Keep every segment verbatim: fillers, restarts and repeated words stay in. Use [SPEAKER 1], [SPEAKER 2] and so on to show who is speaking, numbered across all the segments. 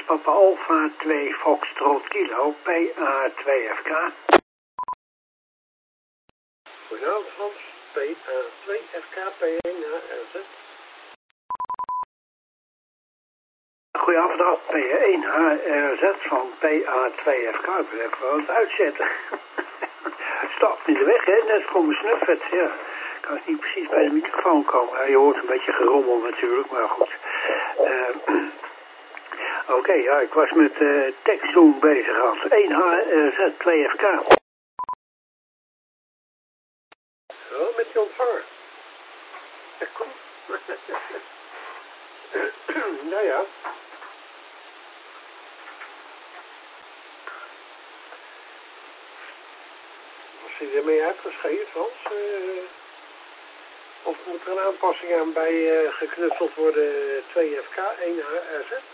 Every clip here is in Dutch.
[SPEAKER 1] Papa Alpha twee Foxtrot Kilo, P A twee F K.
[SPEAKER 2] Goedenavond Frans, P A twee F K, P één H R Z.
[SPEAKER 1] Goedenavond, P één H R Z van P A twee F K. Ik wil even wat uitzetten. Het staat in de weg, hè? Net voor mijn snuffet, ja. Kan ik niet precies bij de microfoon komen. Ja, je hoort een beetje gerommel natuurlijk, maar goed. Uh, Oké, okay, ja, ik was met uh, TechZoom bezig als één H R Z twee F K.
[SPEAKER 2] Oh, met je ontvanger. Ja, kom. Nou ja. Was hij ermee uitgeschreven, Frans? Uh, of moet er een aanpassing aan bij uh, geknutseld worden twee F K, één H R Z?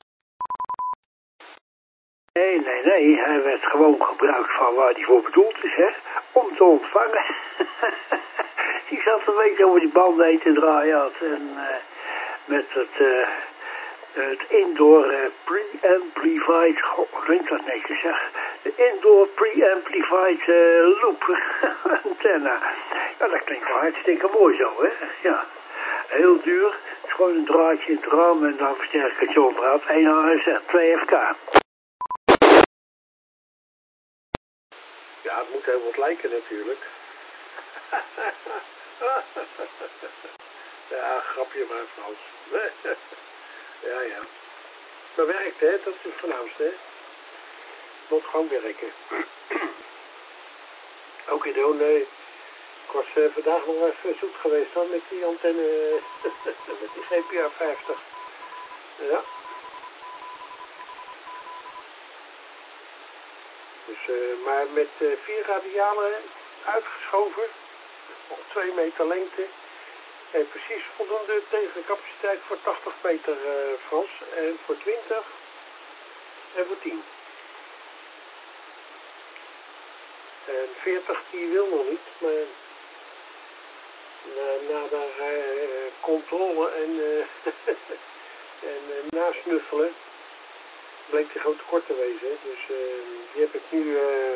[SPEAKER 1] Nee, nee, nee. Hij werd gewoon gebruikt van waar hij voor bedoeld is, hè. Om te ontvangen. Ik zat een beetje over die banden heen te draaien had. En uh, met het, uh, het indoor uh, pre-amplified, hoe klinkt dat netjes zeg. De indoor pre-amplified uh, loop antenne. Ja, dat klinkt wel hartstikke mooi zo, hè. Ja, heel duur. Het is gewoon een draadje in het raam en dan versterkertje onderhoud. één H R Z twee F K.
[SPEAKER 2] Ja, het moet heel wat lijken natuurlijk. Ja, grapje maar Frans. Ja, ja. Maar werkt, hè? Dat is het voornaamste, hè? Moet gewoon werken. Oké, okay, doen. Nee. Ik was uh, vandaag nog even zoet geweest dan met die antenne, met die G P R vijftig. Ja. Dus, uh, maar met uh, vier radialen uitgeschoven, op twee meter lengte. En precies voldoende tegencapaciteit voor tachtig meter uh, Frans. En voor twintig en voor tien. En veertig die wil nog niet, maar na, na daar uh, controle en, uh, en uh, nasnuffelen bleek die grote tekort te wezen. Dus uh, die heb ik nu uh,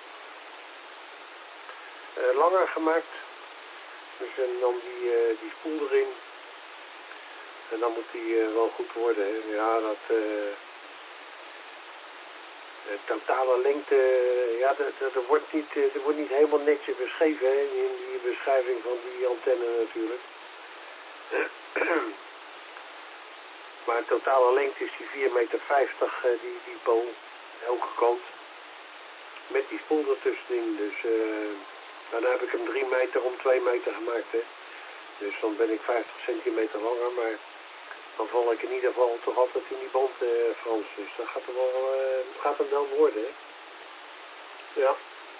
[SPEAKER 2] uh, langer gemaakt. Dus en dan die, uh, die spoel erin. En dan moet die uh, wel goed worden. Hè. Ja, dat uh, de totale lengte, ja, er wordt niet, er wordt niet helemaal netjes beschreven hè, in die beschrijving van die antenne natuurlijk. Maar de totale lengte is die vier meter vijftig, uh, die, die pool, elke kant. Met die spoel ertussenin, dus uh, dan heb ik hem drie meter om twee meter gemaakt. Hè. Dus dan ben ik vijftig centimeter langer, maar dan val ik in ieder geval toch altijd in die band, uh, Frans. Dus dat gaat er wel, uh, gaat hem wel worden. Hè. Ja.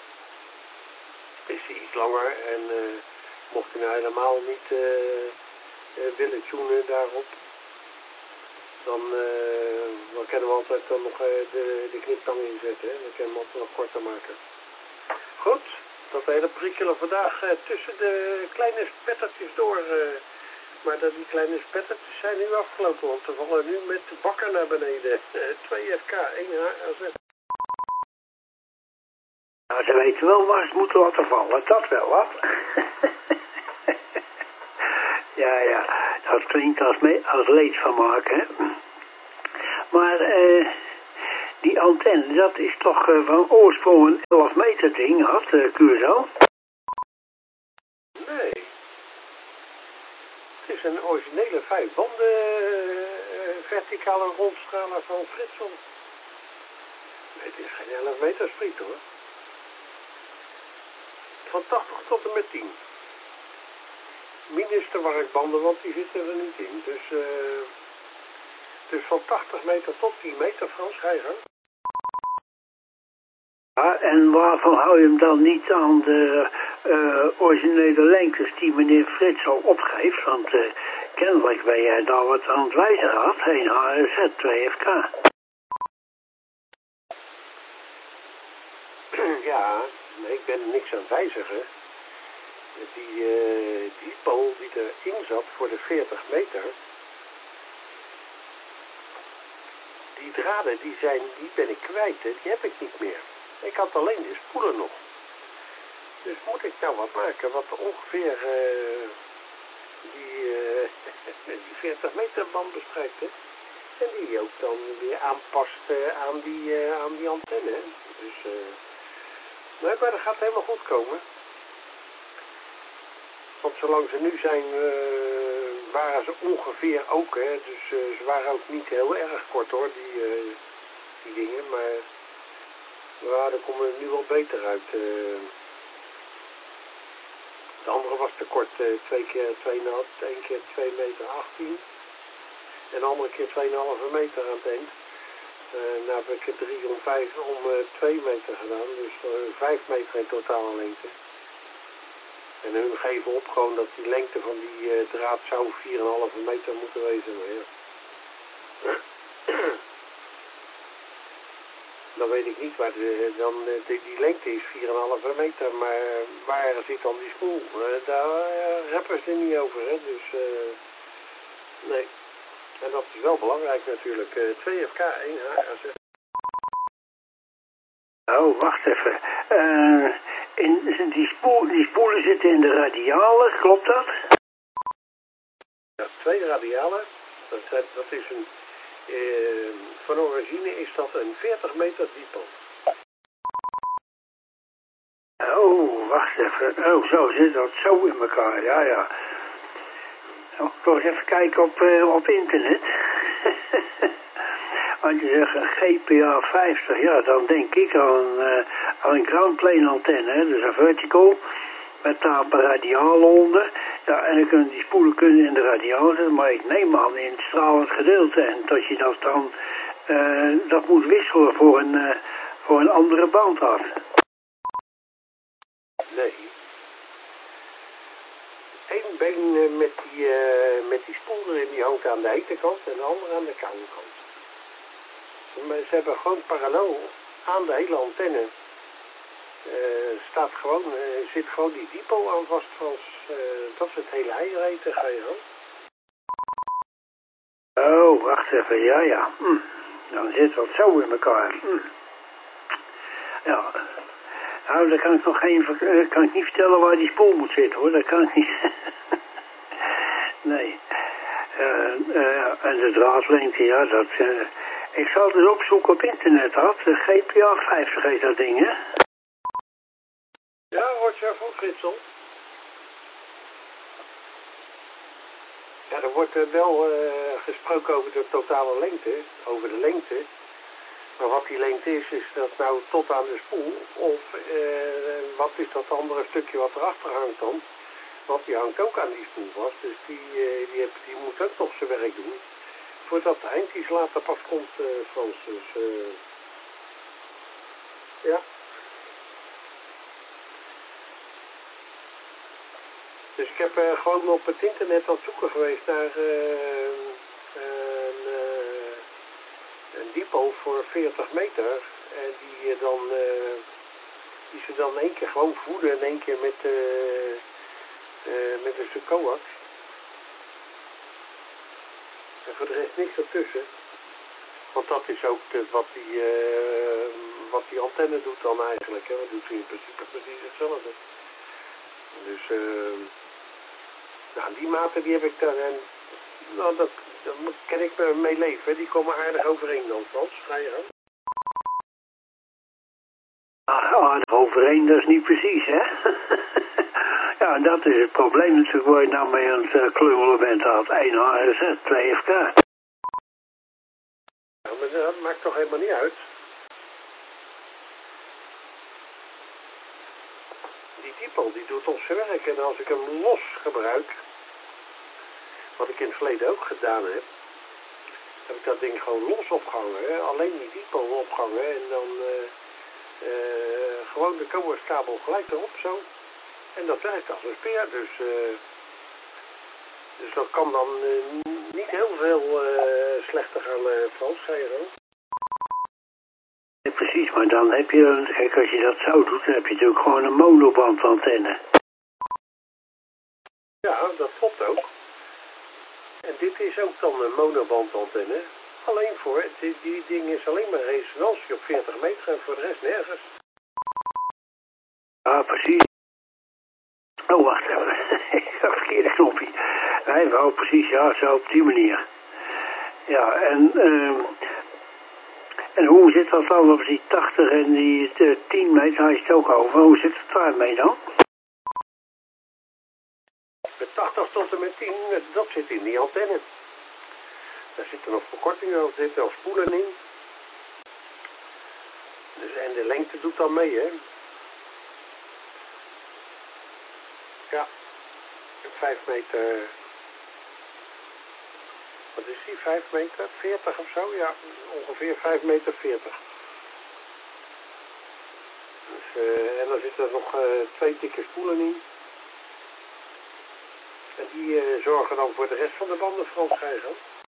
[SPEAKER 2] Is hij iets langer en uh, mocht hij nou helemaal niet uh, uh, willen tunen daarop, dan, uh, dan kunnen we altijd dan nog uh, de, de kniptang inzetten. Hè. Dan kunnen we hem altijd nog korter maken. Goed, dat hele prikkelen vandaag uh, tussen de kleine spettertjes door. Uh, maar dat die kleine spettertjes zijn nu afgelopen, want ze vallen nu met de bakken naar beneden. Uh, twee F K, één H R Z.
[SPEAKER 1] Nou, ze weten wel waar ze moeten laten vallen, dat wel wat. Ja, ja, dat klinkt als, als leedvermaak, hè. Maar uh, die antenne, dat is toch uh, van oorsprong een elf meter ding, had uh, Curaçao?
[SPEAKER 2] Nee. Het is een originele vijf banden uh, verticale rondstraler van Fritsel. Nee, het is geen elf meter spriet hoor. Van tachtig tot en met tien. Minus de warkbanden, want die zitten er niet in. Dus, uh, dus van tachtig meter tot tien meter, Frans, ga je gang.
[SPEAKER 1] Ja, en waarvan hou je hem dan niet aan de uh, originele lengtes die meneer Frits al opgeeft? Want uh, kennelijk ben jij daar wat aan het wijzigen had. één H R Z twee F K.
[SPEAKER 2] Ja, nee, ik ben er niks aan het wijzigen. Die, uh, die pool die erin zat voor de veertig meter, die draden, die, zijn, die ben ik kwijt, hè. Die heb ik niet meer. Ik had alleen de spoelen nog. Dus moet ik nou wat maken wat ongeveer uh, die, uh, die veertig meter band bestrijkt, hè. En die ook dan weer aanpast uh, aan, die, uh, aan die antenne. Hè. Dus, uh, nou, maar dat gaat helemaal goed komen. Want zolang ze nu zijn, uh, waren ze ongeveer ook, hè. Dus uh, ze waren ook niet heel erg kort, hoor, die, uh, die dingen. Maar ja, daar komen we nu wel beter uit. Uh, de andere was te kort, uh, twee keer twee komma vijf, één keer twee meter achttien. En de andere keer twee komma vijf meter aan het eind. Uh, nou heb ik er drie om vijf om uh, twee meter gedaan. Dus uh, vijf meter in totale lengte. En hun geven op gewoon dat die lengte van die uh, draad zou vier komma vijf meter moeten wezen. Maar ja. Dan weet ik niet waar de, dan, de, die lengte is vier komma vijf meter. Maar waar zit dan die spoel? Uh, daar uh, rappen ze niet over. Hè? Dus uh, nee. En dat is wel belangrijk natuurlijk. Uh, twee F K, één H A Z.
[SPEAKER 1] Oh, wacht even. Uh, in, die, spoel, die spoelen zitten in de radialen, klopt dat?
[SPEAKER 2] Ja, twee radialen. Dat, zijn, dat is een... Uh, van origine is dat een veertig meter diepe.
[SPEAKER 1] Oh, wacht even. Oh, zo zit dat zo in elkaar. Ja, ja. Nou, toch eens even kijken op, uh, op internet. Want je zegt een G P A vijftig, ja, dan denk ik aan, uh, aan een ground plane antenne, hè? Dus een vertical, met daar een radiaal onder. Ja, en dan kunnen die spoelen kunnen in de radiaal zitten, maar ik neem aan in het stralend gedeelte. En dat je dat dan, uh, dat moet wisselen voor een, uh, voor een andere band af.
[SPEAKER 2] Nee. Eén been uh, met, die, uh, met die spoel erin, die hangt aan de hete kant en de andere aan de koude kant. Maar ze hebben gewoon parallel aan de hele antenne. Uh, staat gewoon, uh, zit gewoon die diepo aan vast. Als, uh, dat is het hele eiereten, ga je dan.
[SPEAKER 1] Oh, wacht even, ja, ja. Hm. Dan zit dat zo in elkaar. Hm. Ja. Nou, dan kan ik nog geen, uh, kan ik niet vertellen waar die spoel moet zitten, hoor. Dat kan ik niet. Nee. Uh, uh, en de draadlengte, ja, dat... Uh, ik zal het eens opzoeken op internet, dat. De G P A vijftig heet dat ding, hè?
[SPEAKER 2] Ja, Roger van Gritsel. Ja, er wordt uh, wel uh, gesproken over de totale lengte, over de lengte. Maar wat die lengte is, is dat nou tot aan de spoel, of uh, wat is dat andere stukje wat erachter hangt dan? Want die hangt ook aan die spoel vast, dus die, uh, die, heb, die moet ook nog zijn werk doen. Voordat de eindjes later pas komt, uh, Frans. Dus, uh, ja. Dus ik heb uh, gewoon op het internet aan het zoeken geweest naar uh, een, uh, een diepo voor veertig meter. En die, uh, dan, uh, die ze dan één keer gewoon voeden en één keer met, uh, uh, met een stuk coax. En voor de rest niks ertussen. Want dat is ook de, wat, die, uh, wat die antenne doet dan eigenlijk. Hè. Dat doet ze in principe precies hetzelfde. Dus uh, nou, die maten die heb ik dan. En, nou, dat, daar kan ik mee leven. Hè. Die komen aardig overeen dan, Frans. Ga je aan?
[SPEAKER 1] Ah, aardig overeen, dat is niet precies, hè? Ja, dat is het probleem natuurlijk waar je nou mee aan het uh, klungelen bent. Had één H A Z, twee F K.
[SPEAKER 2] Ja, maar dat maakt toch helemaal niet uit. Die diepo die doet ons werk. En als ik hem los gebruik, wat ik in het verleden ook gedaan heb, heb ik dat ding gewoon los opgehangen. Hè? Alleen die diepo opgehangen en dan uh, uh, gewoon de coaxkabel gelijk erop zo. En dat werkt als een speer, dus, uh, dus dat kan dan uh, niet heel veel uh, slechter gaan, uh, Frans, ga je dan?
[SPEAKER 1] Ja, precies, maar dan heb je, kijk, als je dat zo doet, dan heb je natuurlijk gewoon een monobandantenne.
[SPEAKER 2] Ja, dat klopt ook. En dit is ook dan een monobandantenne. alleen voor. Die, die ding is alleen maar resonantie op veertig meter en voor de rest nergens.
[SPEAKER 1] Ah, precies. Oh, wacht even. Ik had verkeerde knopje. Hij wou precies, ja, zo op die manier. Ja, en, uh, en hoe zit dat dan op die tachtig en die uh, tien meter? Hij is het ook over. Hoe zit het daarmee dan?
[SPEAKER 2] De tachtig tot en met tien, dat zit in die antenne. Daar zitten nog verkortingen, er zitten nog spoelen in. Dus, en de lengte doet dan mee, hè. Ja, vijf meter. Wat is die? vijf meter veertig of zo? Ja, ongeveer vijf meter veertig. Dus, uh, en dan zitten er nog uh, twee dikke spoelen in. En die uh, zorgen dan voor de rest van de banden Frans krijgen.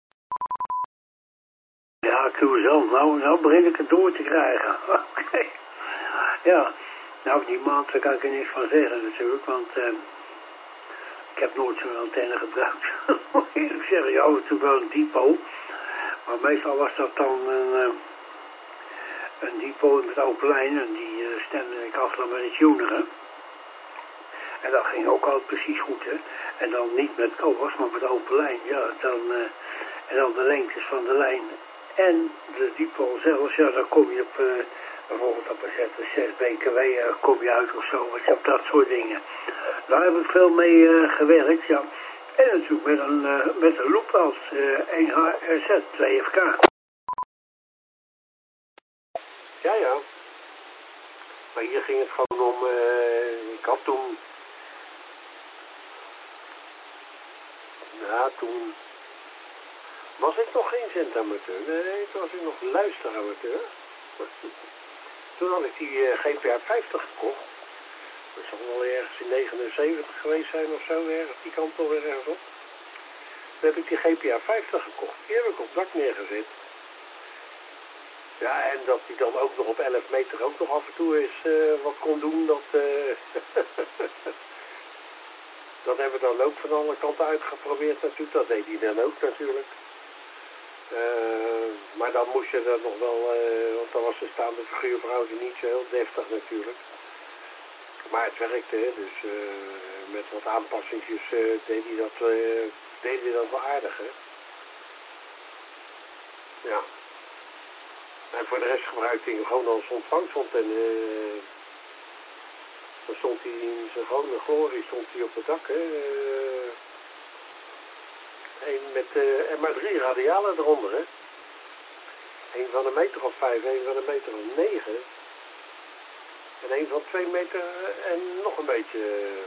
[SPEAKER 1] Ja, Cruizant, nou, nou begin ik het door te krijgen. Oké. Okay. Ja, nou die maand daar kan ik er niks van zeggen natuurlijk, want uh, ik heb nooit zo'n antenne gebruikt. Moet ik eerlijk zeggen, ja, natuurlijk wel een depot. Maar meestal was dat dan een, uh, een depot met open lijn en die uh, stemde ik af dan met het tuneren. En dat ging ook altijd precies goed, hè. En dan niet met koppers, maar met open lijn. Ja, dan, uh, en dan de lengtes van de lijn en de dipol zelfs. Ja, dan kom je op, uh, bijvoorbeeld op een zes B K W, uh, kom je uit of zo. Weet je, op dat soort dingen. Daar heb ik veel mee uh, gewerkt, ja. En natuurlijk met een, uh, met een loop als uh, één H R Z, twee F K.
[SPEAKER 2] Ja, ja. Maar hier ging het gewoon om, uh, ik had toen... Ja, toen was ik nog geen zendamateur. Nee, toen was ik nog luisteramateur. Toen had ik die uh, G P A vijftig gekocht. Dat zal wel ergens in negenenzeventig geweest zijn of zo, ergens die kant toch weer ergens op. Toen heb ik die G P A vijftig gekocht. Die heb ik op het dak neergezet. Ja, en dat die dan ook nog op elf meter ook nog af en toe eens uh, wat kon doen, dat... Uh, Dat hebben we dan ook van alle kanten uitgeprobeerd natuurlijk. Dat deed hij dan ook natuurlijk. Uh, maar dan moest je er nog wel, uh, want dan was de staande figuurverhouding niet zo heel deftig natuurlijk. Maar het werkte, hè, dus uh, met wat aanpassingjes uh, deed hij dat, uh, deed hij dat wel aardig, hè. Ja. En voor de rest gebruikte hij hem gewoon als ontvangstantenne. Uh, Dan stond hij in zijn gewone glorie, stond hij op het dak, hè. Eén met, uh, en maar drie radialen eronder, hè. Eén van een meter of vijf, één van een meter of negen. En één van twee meter en nog een beetje.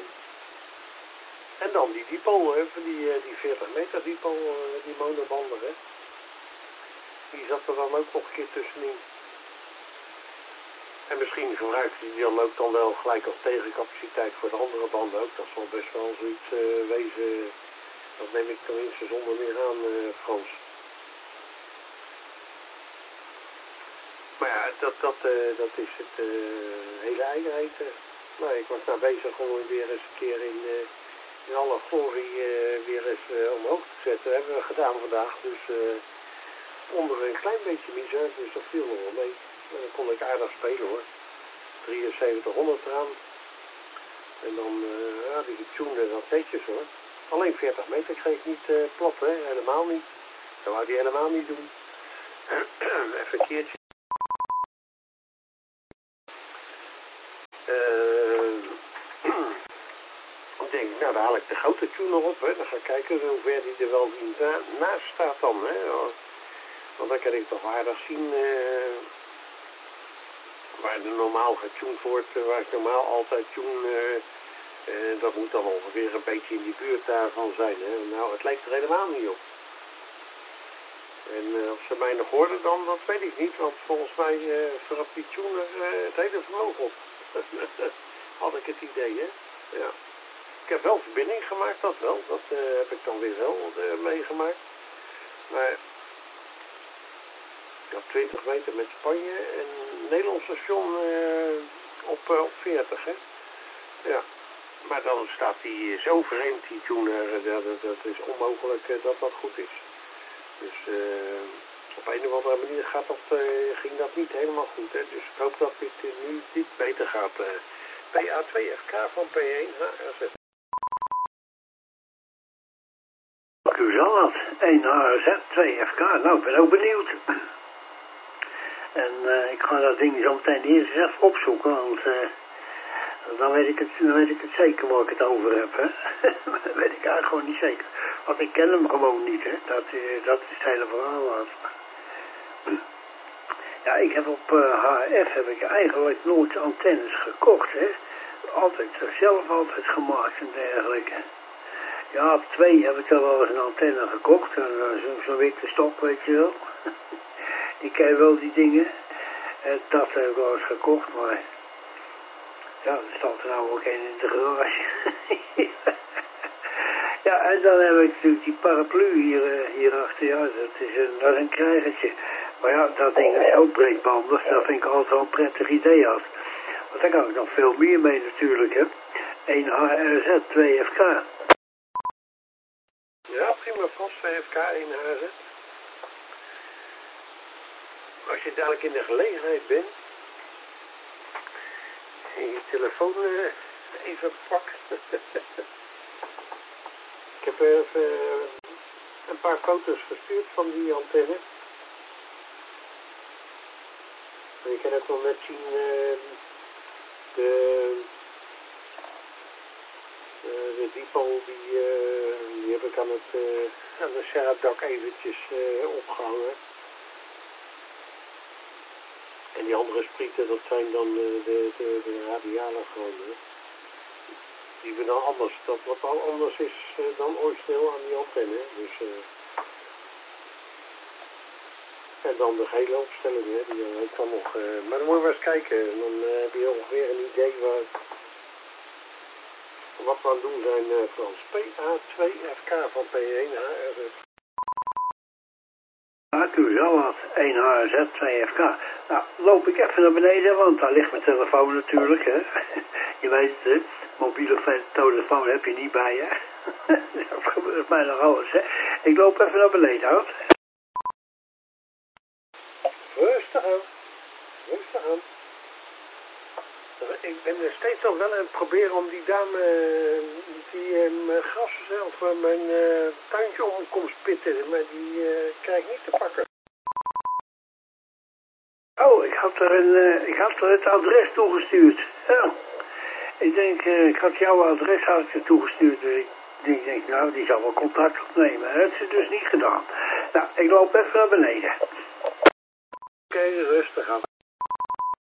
[SPEAKER 2] En dan die dipol, hè, van die, die veertig meter dipol, die monobanden, hè. Die zat er dan ook nog een keer tussenin. En misschien gebruikt hij die dan ook dan wel gelijk als tegencapaciteit voor de andere banden ook. Dat zal best wel zoiets uh, wezen. Dat neem ik tenminste zonder meer aan, uh, Frans. Maar ja, dat, dat, uh, dat is het uh, hele eigenheid. Uh. Nou, ik was nou bezig om weer eens een keer in, uh, in alle glorie uh, weer eens uh, omhoog te zetten. Dat hebben we gedaan vandaag. Dus uh, onder een klein beetje misère, dus dat viel nog wel mee. En dan kon ik aardig spelen, hoor. drieënzeventighonderd eraan. En dan, uh, ja, die tune dat netjes, hoor. Alleen veertig meter kreeg ik niet uh, plat, hè. Helemaal niet. Dat wou die helemaal niet doen. Even een keertje. Uh, ik denk, nou, dan haal ik de grote tuner op, hè. Dan ga ik kijken hoe ver die er wel na, naast staat dan, hè. Want dan kan ik toch aardig zien... Uh, waar er normaal getuned wordt, waar ik normaal altijd tune, uh, uh, dat moet dan ongeveer een beetje in die buurt daarvan zijn. Hè? Nou, het lijkt er helemaal niet op. En uh, of ze mij nog hoorden dan, dat weet ik niet, want volgens mij uh, verap die tuner uh, het hele vermogen op. Had ik het idee, hè. Ja. Ik heb wel verbinding gemaakt, dat wel. Dat uh, heb ik dan weer wel uh, meegemaakt. Maar... Ik had twintig meter met Spanje en Nederlands station uh, op, uh, op veertig, hè. Ja, maar dan staat die zo vreemd, die tuner, dat, dat is onmogelijk uh, dat dat goed is. Dus, uh, Op een of andere manier gaat dat, uh, ging dat niet helemaal goed. Hè? Dus ik hoop dat dit uh, nu dit beter gaat. Uh, P A twee F K van P één H R Z.
[SPEAKER 1] U zal dat. één H R Z, twee F K. Nou, ik ben ook benieuwd. En uh, ik ga dat ding zo meteen eerst eens even opzoeken, want uh, dan, weet ik het, dan weet ik het zeker waar ik het over heb. Hè? Dat weet ik eigenlijk gewoon niet zeker. Want ik ken hem gewoon niet, hè. Dat, uh, dat is het hele verhaal. Ja, ik heb op uh, H F heb ik eigenlijk nooit antennes gekocht, hè. Altijd zelf altijd gemaakt en dergelijke. Ja, op twee heb ik er wel eens een antenne gekocht. Uh, Zo'n zo witte stok, weet je wel. Ik ken wel die dingen. Uh, dat heb ik wel eens gekocht, maar... Ja, er staat er nou ook een in de garage. Ja, en dan heb ik natuurlijk die paraplu hier, uh, hier achter. Ja, dat is een, dat is een krijgertje. Maar ja, dat ding is ook breedbandig. Dat vind ik altijd wel een prettig idee had. Want daar kan ik nog veel meer mee natuurlijk, hè. één H R Z, twee F K.
[SPEAKER 2] Ja, prima vast, twee F K, één H R Z. Als je dadelijk in de gelegenheid bent en je telefoon uh, even pakt. Ik heb even uh, een paar foto's gestuurd van die antenne. En je kan ook wel net zien uh, de, uh, de dipol die, uh, die heb ik aan het, uh, aan het serapdak eventjes uh, opgehangen. En die andere sprieten, dat zijn dan uh, de, de, de radialen gewoon. Uh. Die we dan anders, dat wat al anders is uh, dan origineel aan die antenne. Dus, uh, en dan de gele opstelling, hè, die heb ik dan nog. Uh, maar dan moet je maar eens kijken. En dan uh, heb je ongeveer een idee waar, wat we aan het doen zijn, uh, Frans. P A twee F K van P één H R Z.
[SPEAKER 1] Ja, u zal wat. één H R Z, twee F K. Nou, loop ik even naar beneden, want daar ligt mijn telefoon natuurlijk, hè. Je weet het, hè. Mobiele telefoon heb je niet bij je. Dat gebeurt mij nog alles, hè. Ik loop even naar beneden, hoor.
[SPEAKER 2] Rustig aan. Rustig aan. Ik ben er steeds al wel aan het proberen om die dame die uh, mijn gras zelf uh, mijn uh, tuintje om komt spitten, maar die uh, krijg ik niet te pakken.
[SPEAKER 1] Oh, ik had er, een, uh, ik had er het adres toegestuurd. Ja. Ik denk, uh, ik had jouw adres had ik er toegestuurd, dus ik, ik denk, nou, die zal wel contact opnemen. Dat heeft ze dus niet gedaan. Nou, ik loop even naar beneden.
[SPEAKER 2] Oké, okay, rustig aan.